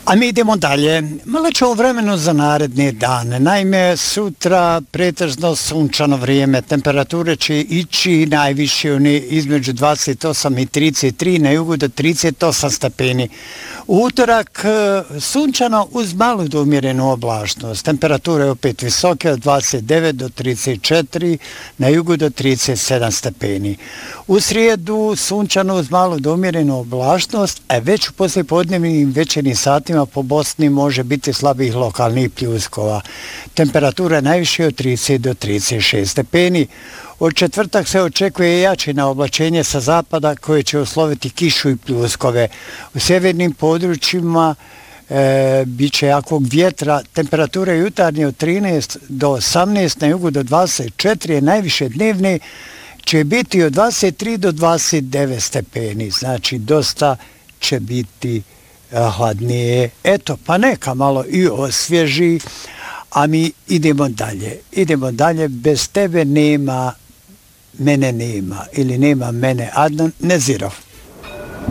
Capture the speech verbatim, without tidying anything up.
A mi idemo dalje. Malo će o vremenu za naredne dane. Naime, sutra pretežno sunčano vrijeme. Temperature će ići najviše između dvadeset osam i trideset tri, na jugu do trideset osam stepeni. U utorak sunčano uz malu do umjerenu oblačnost. Temperature opet visoke od dvadeset devet do trideset četiri, na jugu do trideset sedam stepeni. U srijedu sunčano uz malu do umjerenu oblačnost, a već u poslijepodnevnim večernim satima po Bosni može biti slabih lokalnih pljuskova. Temperatura najviše od trideset do trideset šest stepeni. Od četvrtak se očekuje jačina oblačenje sa zapada koje će usloviti kišu i pljuskove. U sjevernim područjima e, bit će jakog vjetra. Temperatura jutarnje od trinaest do osamnaest, na jugu do dvadeset četiri, najviše dnevne će biti od dvadeset tri do dvadeset devet stepeni. Znači dosta će biti hladnije. Eto, pa neka malo i osvježi, a mi idemo dalje. Idemo dalje, bez tebe nema, mene nema, ili nema mene, Adnan Nezirov.